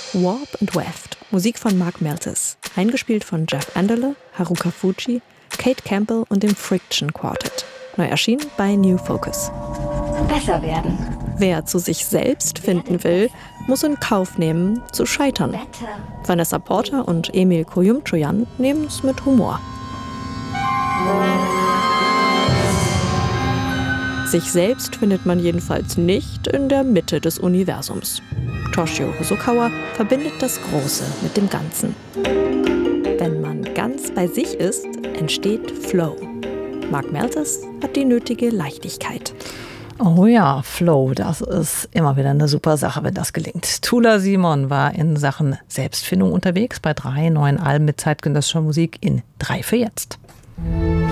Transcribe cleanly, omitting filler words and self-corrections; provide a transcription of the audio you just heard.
Warp and Weft, Musik von Mark Malthus, eingespielt von Jeff Anderle, Haruka Fuji, Kate Campbell und dem Friction Quartet. Neu erschienen bei New Focus. Besser werden. Wer zu sich selbst finden will, muss in Kauf nehmen, zu scheitern. Vanessa Porter und Emil Koyumchoyan nehmen es mit Humor. Sich selbst findet man jedenfalls nicht in der Mitte des Universums. Toshio Hosokawa verbindet das Große mit dem Ganzen. Wenn man ganz bei sich ist, entsteht Flow. Mark Malthus hat die nötige Leichtigkeit. Oh ja, Flow, das ist immer wieder eine super Sache, wenn das gelingt. Tula Simon war in Sachen Selbstfindung unterwegs bei 3 neuen Alben mit zeitgenössischer Musik in 3 für jetzt.